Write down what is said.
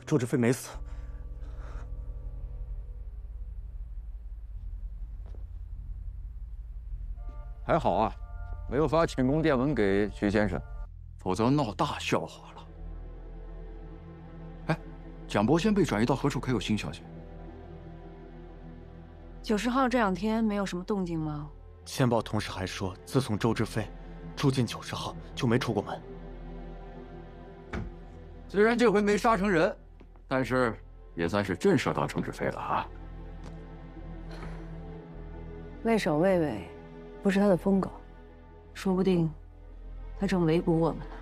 周志飞没死。 还好啊，没有发请功电文给徐先生，否则闹大笑话了。哎，蒋伯仙被转移到何处？可有新消息 ？90号这2天没有什么动静吗？ 线报同事还说，自从周志飞住进90号就没出过门。 虽然这回没杀成人，但是也算是震慑到周志飞了啊。 畏首畏尾，不是他的风格，说不定他正围捕我们呢。